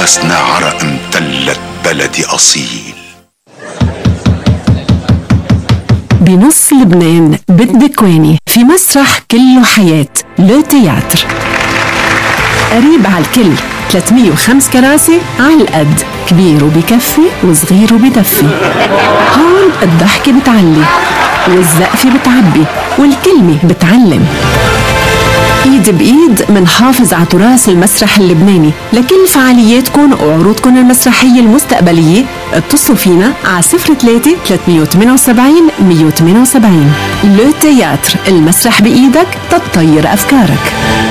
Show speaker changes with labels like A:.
A: راسنا عرق امتلت بلدي أصيل.
B: بنص لبنان بالدكواني في مسرح كله حياة لو تياتر، قريب على الكل، 305 كراسي على القد، كبير وبكفي وصغير وبدفي. هون الضحكة بتعلي والزقفة بتعبي والكلمة بتعلم. ايد بايد منحافظ على تراث المسرح اللبناني. لكل فعالياتكم وعروضكم المسرحية المستقبلية اتصلوا فينا على 03 378 178. لو تياتر، المسرح بإيدك تطير أفكارك.